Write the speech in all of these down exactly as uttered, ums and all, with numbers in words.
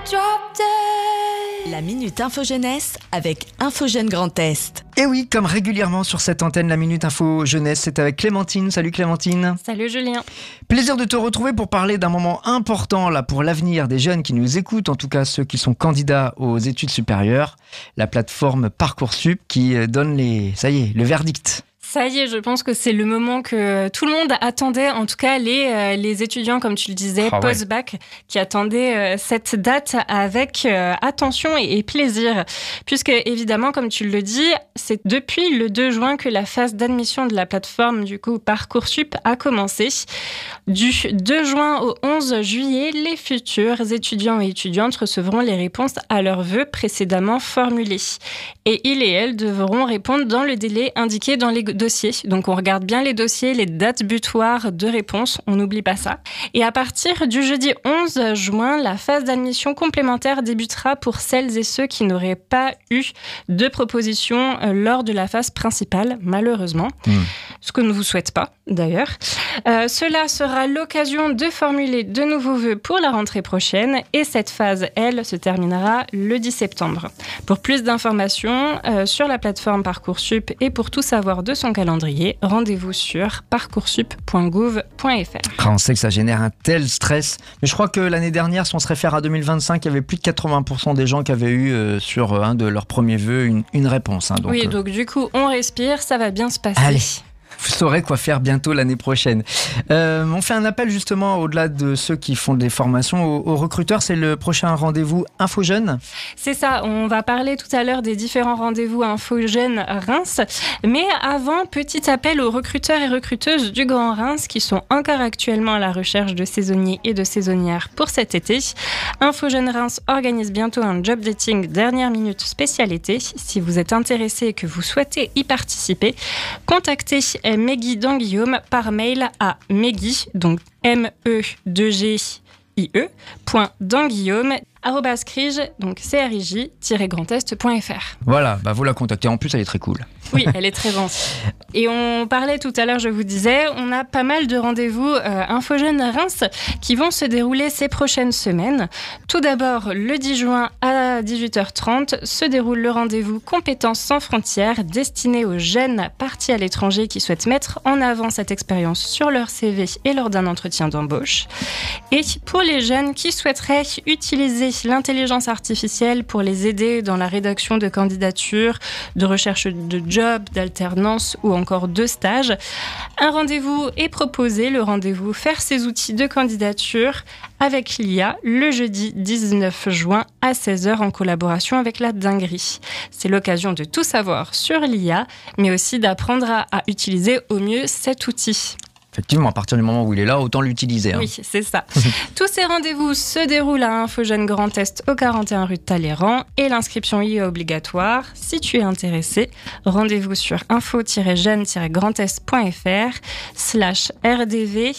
La Minute Info Jeunesse avec Info Jeune Grand Est. Et oui, comme régulièrement sur cette antenne, la Minute Info Jeunesse, c'est avec Clémentine. Salut Clémentine. Salut Julien. Plaisir de te retrouver pour parler d'un moment important là pour l'avenir des jeunes qui nous écoutent, en tout cas ceux qui sont candidats aux études supérieures. La plateforme Parcoursup qui donne les, ça y est, le verdict. Ça y est, je pense que c'est le moment que tout le monde attendait, en tout cas les, euh, les étudiants, comme tu le disais, ah ouais. post-bac, qui attendaient euh, cette date avec euh, attention et, et plaisir. Puisque, évidemment, comme tu le dis, c'est depuis le deux juin que la phase d'admission de la plateforme, du coup, Parcoursup a commencé. Du deux juin au onze juillet, les futurs étudiants et étudiantes recevront les réponses à leurs vœux précédemment formulés. Et ils et elles devront répondre dans le délai indiqué dans les dossiers. Donc on regarde bien les dossiers, les dates butoirs de réponse, on n'oublie pas ça. Et à partir du jeudi onze juin, la phase d'admission complémentaire débutera pour celles et ceux qui n'auraient pas eu de proposition lors de la phase principale, malheureusement. Mmh. Ce que ne vous souhaite pas, d'ailleurs. Euh, cela sera l'occasion de formuler de nouveaux vœux pour la rentrée prochaine et cette phase, elle, se terminera le dix septembre. Pour plus d'informations euh, sur la plateforme Parcoursup et pour tout savoir de son calendrier, rendez-vous sur parcoursup point gouv point f r. On sait que ça génère un tel stress, mais je crois que l'année dernière, si on se réfère à deux mille vingt-cinq, il y avait plus de quatre-vingts pour cent des gens qui avaient eu euh, sur un de leurs premiers vœux une, une réponse. Hein, donc, oui, euh... donc du coup, on respire, ça va bien se passer. Allez. Vous saurez quoi faire bientôt l'année prochaine. Euh, on fait un appel justement au-delà de ceux qui font des formations aux, aux recruteurs. C'est le prochain rendez-vous Info Jeune. C'est ça, on va parler tout à l'heure des différents rendez-vous Info Jeune Reims. Mais avant, petit appel aux recruteurs et recruteuses du Grand Reims qui sont encore actuellement à la recherche de saisonniers et de saisonnières pour cet été. Info Jeune Reims organise bientôt un job dating dernière minute spécial été. Si vous êtes intéressé et que vous souhaitez y participer, contactez Meggy Danguillaume par mail à Meggy, donc M E deux G I E, point Danguillaume, arrobas crige, donc C R I J, grand est point F R. Voilà, bah vous la contactez. En plus, elle est très cool. Oui, elle est très gentille. Et on parlait tout à l'heure, je vous disais, on a pas mal de rendez-vous euh, Info Jeune Reims qui vont se dérouler ces prochaines semaines. Tout d'abord, le dix juin à dix-huit heures trente se déroule le rendez-vous Compétences sans frontières destiné aux jeunes partis à l'étranger qui souhaitent mettre en avant cette expérience sur leur C V et lors d'un entretien d'embauche. Et pour les jeunes qui souhaiteraient utiliser l'intelligence artificielle pour les aider dans la rédaction de candidatures, de recherche de jobs, d'alternance ou encore de stages, un rendez-vous est proposé, le rendez-vous Faire ses outils de candidature avec l'I A le jeudi dix-neuf juin à seize heures en collaboration avec la Dinguerie. C'est l'occasion de tout savoir sur l'I A, mais aussi d'apprendre à, à utiliser au mieux cet outil. Effectivement, à partir du moment où il est là, autant l'utiliser. Hein. Oui, c'est ça. Tous ces rendez-vous se déroulent à Info Jeune Grand Est au quarante et un rue de Talleyrand et l'inscription y est obligatoire. Si tu es intéressé, rendez-vous sur info-jeune-grandest point fr slash rdv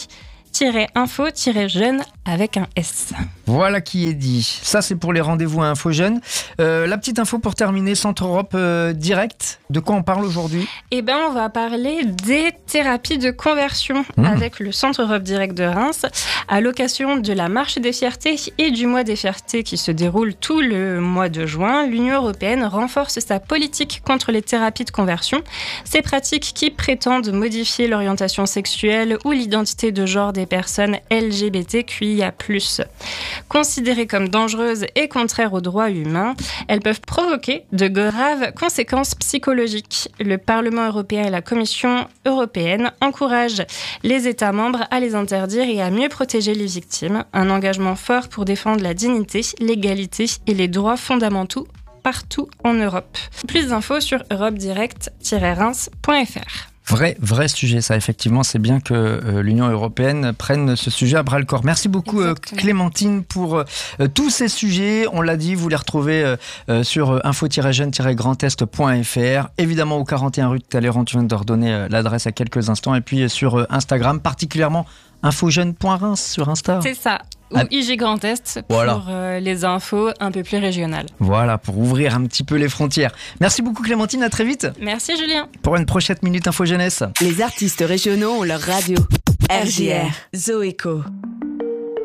info-jeune avec un S. Voilà qui est dit. Ça, c'est pour les rendez-vous à Info Jeune. Euh, la petite info pour terminer, Centre Europe euh, Direct. De quoi on parle aujourd'hui ? Eh bien, on va parler des thérapies de conversion mmh. avec le Centre Europe Direct de Reims à l'occasion de la Marche des Fiertés et du Mois des Fiertés qui se déroule tout le mois de juin. L'Union européenne renforce sa politique contre les thérapies de conversion. Ces pratiques qui prétendent modifier l'orientation sexuelle ou l'identité de genre des personnes L G B T Q I A plus. Considérées comme dangereuses et contraires aux droits humains, elles peuvent provoquer de graves conséquences psychologiques. Le Parlement européen et la Commission européenne encouragent les États membres à les interdire et à mieux protéger les victimes. Un engagement fort pour défendre la dignité, l'égalité et les droits fondamentaux partout en Europe. Plus d'infos sur europe direct tiret reims point f r. Vrai, vrai sujet, ça, effectivement, c'est bien que euh, l'Union européenne prenne ce sujet à bras-le-corps. Merci beaucoup euh, Clémentine pour euh, tous ces sujets. On l'a dit, vous les retrouvez euh, euh, sur info-jeune-grandest point fr. Évidemment au quarante et un rue de Talleyrand, tu viens de redonner euh, l'adresse à quelques instants. Et puis euh, sur euh, Instagram, particulièrement infojeune point reims sur Insta. C'est ça. Ou I G Grand Est pour voilà. euh, les infos un peu plus régionales. Voilà, pour ouvrir un petit peu les frontières. Merci beaucoup Clémentine, à très vite. Merci Julien. Pour une prochaine Minute Info Jeunesse. Les artistes régionaux ont leur radio. R J R, Zoéco.